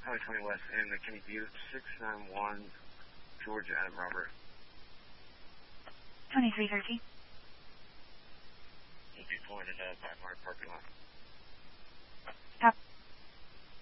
Highway 20 West in McKinney Butte, 691 Georgia Adam Robert. 2313. We'll be pulling it up by our parking lot. Copy.